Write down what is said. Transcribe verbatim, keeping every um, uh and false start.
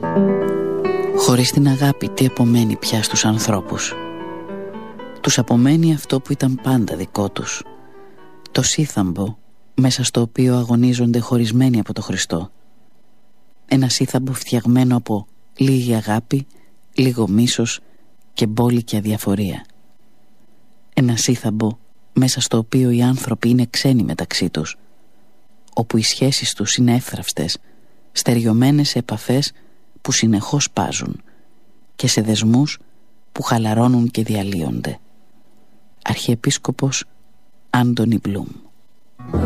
Χωρίς την αγάπη τι απομένει πια στους ανθρώπους? Τους απομένει αυτό που ήταν πάντα δικό τους, το σύθαμπο μέσα στο οποίο αγωνίζονται χωρισμένοι από το Χριστό. Ένα σύθαμπο φτιαγμένο από λίγη αγάπη, λίγο μίσος και μπόλικη αδιαφορία. Ένα σύθαμπο μέσα στο οποίο οι άνθρωποι είναι ξένοι μεταξύ τους, όπου οι σχέσεις τους είναι εύθραυστες, στεριωμένες σε επαφές που συνεχώς πάζουν και σε δεσμούς που χαλαρώνουν και διαλύονται. Αρχιεπίσκοπος Άντονι Μπλουμ.